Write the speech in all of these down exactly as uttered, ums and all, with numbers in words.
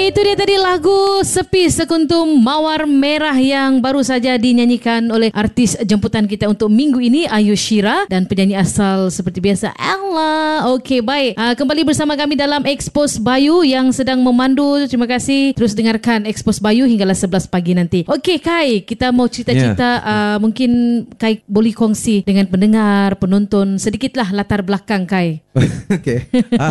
Okey, itu dia tadi lagu Sepi Sekuntum Mawar Merah yang baru saja dinyanyikan oleh artis jemputan kita untuk minggu ini, Ayu Shira, dan penyanyi asal seperti biasa Ella. Okey, baik. Uh, kembali bersama kami dalam Expose Bayu yang sedang memandu. Terima kasih. Terus dengarkan Expose Bayu hinggalah sebelas pagi nanti. Okey, Kai, kita mau cerita-cerita. Yeah. Uh, mungkin Kai boleh kongsi dengan pendengar, penonton sedikitlah latar belakang Kai. Okey.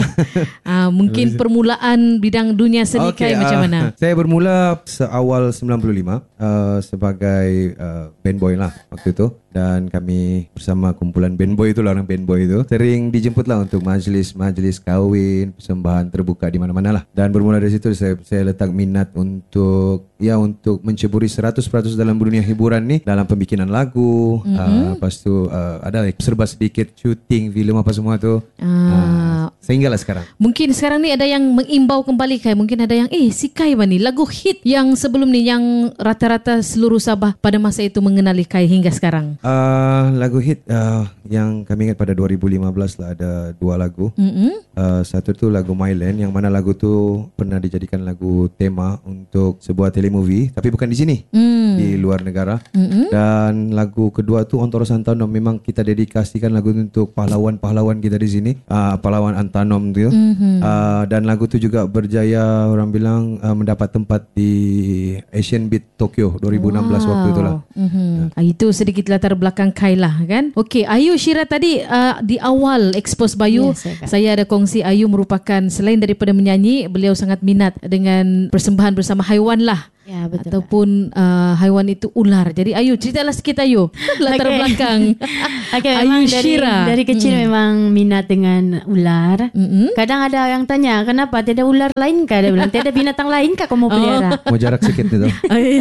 uh, mungkin permulaan bidang dunia seni okay, Kai uh, macam mana? Saya bermula seawal sembilan puluh lima uh, sebagai uh, band boy lah waktu itu, dan kami bersama kumpulan band boy itu lah, orang band boy itu sering dijemput lah untuk majlis-majlis kahwin, persembahan terbuka di mana-mana lah. Dan bermula dari situ saya saya letak minat untuk ya untuk menceburi seratus peratus dalam dunia hiburan ni, dalam pembikinan lagu, mm-hmm. uh, lepas tu uh, ada serba sedikit syuting filem apa semua tu. Ah. Uh, sehinggalah sekarang. Mungkin sekarang ni ada yang mengimbau kembali Kai, mungkin ada yang eh si Kai ni lagu hit yang sebelum ni yang rata-rata seluruh Sabah pada masa itu mengenali Kai hingga sekarang. Uh, lagu hit uh, yang kami ingat pada dua ribu lima belas lah, ada dua lagu. Mm-hmm. Uh, satu tu lagu My Land, yang mana lagu tu pernah dijadikan lagu tema untuk sebuah telemovie, tapi bukan di sini, mm. di luar negara. Mm-hmm. Dan lagu kedua tu Antara Santanom, memang kita dedikasikan lagu tu untuk pahlawan-pahlawan kita di sini, uh, pahlawan Antanom tu. Mm-hmm. Uh, dan lagu tu juga berjaya, orang bilang uh, mendapat tempat di Asian Beat Tokyo dua ribu enam belas. Wow. Waktu itulah. Mm-hmm. Uh. Itu sedikit latar belakang Kai lah kan. Okey, Ayu Shira tadi uh, di awal Expose Bayu, yes, saya, saya ada kongsi Ayu merupakan selain daripada menyanyi, beliau sangat minat dengan persembahan bersama haiwan lah. Ya, betul. Ataupun uh, haiwan itu ular. Jadi Ayu, ceritalah sikit Ayu latar okay. belakang. Okay, Ayu Shira. Dari, dari kecil hmm. memang minat dengan ular. Mm-hmm. Kadang ada yang tanya, kenapa tiada ular lain kah? Dia bilang, tiada binatang lain kah kau mau pelihara? Mau jarak sikit itu.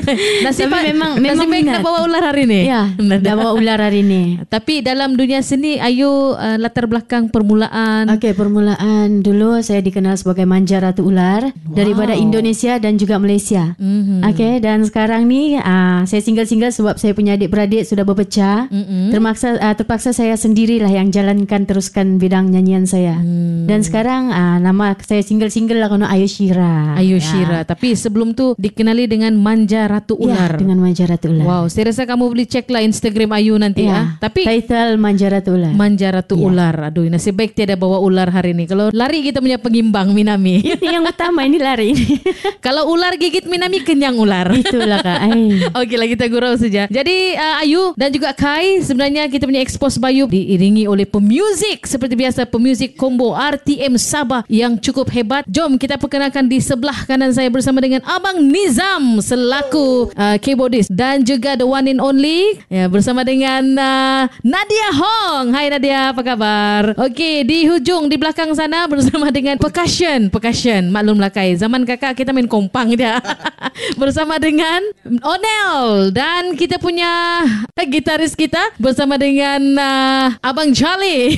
Nasib baik memang memang baik nak bawa ular hari ni. Ya, dah bawa ular hari ni. Tapi dalam dunia seni, Ayu uh, latar belakang permulaan. Okey, permulaan dulu saya dikenal sebagai Manja Ratu Ular. Wow. Daripada Indonesia dan juga Malaysia. Mm-hmm. Okey, dan sekarang ni uh, saya single-single sebab saya punya adik-beradik sudah berpecah. Mm-hmm. Terpaksa uh, terpaksa saya sendirilah yang jalankan teruskan bidang nyanyian saya. Mm. Dan sekarang uh, nama saya single-single lah, kena Ayu Shira. Ayu Shira. Ya. Tapi sebelum tu dikenali dengan Manja Ratu Ular. Ya, dengan Manja Ratu Ular. Wow, saya rasa kamu boleh cek lah Instagram Ayu nanti ya. ya. Tapi title Manja Ratu Ular. Manja Ratu ya. Ular. Aduh, nasib baik tiada bawa ular hari ni. Kalau lari kita punya pengimbang Minami. Yang utama ini lari. Kalau ular gigit Minami, kenyang ular. Itulah Kak. Okeylah, kita gurau saja. Jadi uh, Ayu dan juga Kai, sebenarnya kita punya Expose Bayu diiringi oleh pemuzik seperti biasa, pemuzik combo R T M Sabah yang cukup hebat. Jom kita perkenalkan di sebelah kanan saya bersama dengan Abang Nizam selaku uh, keyboardist, dan juga the one and only ya, bersama dengan uh, Nadia Hong. Hai Nadia, apa kabar? Okey, di hujung di belakang sana bersama dengan percussion. Percussion, maklumlah Kai, zaman kakak kita main kompang dia. Bersama dengan Onel, dan kita punya gitaris kita bersama dengan uh, Abang Charlie.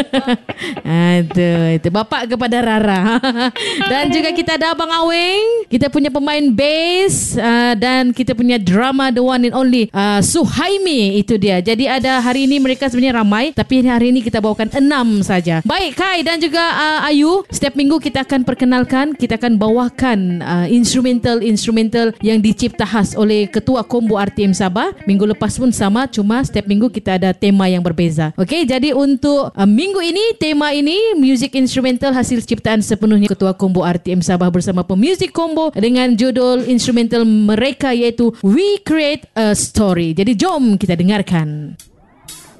Aduh, itu bapa kepada Rara. Dan juga kita ada Abang Aweng, kita punya pemain bass, uh, dan kita punya drama the one and only uh, Suhaimi. Itu dia. Jadi ada hari ini mereka sebenarnya ramai, tapi hari ini kita bawakan enam saja. Baik Kai dan juga uh, Ayu, setiap minggu kita akan perkenalkan, kita akan bawakan uh, instrumental-instrumental yang dicipta khas oleh Ketua Combo R T M Sabah. Minggu lepas pun sama, cuma setiap minggu kita ada tema yang berbeza. Okey, jadi untuk uh, minggu ini, tema ini music instrumental hasil ciptaan sepenuhnya Ketua Combo R T M Sabah bersama pemuzik combo dengan judul instrumental mereka iaitu We Create a Story. Jadi jom kita dengarkan.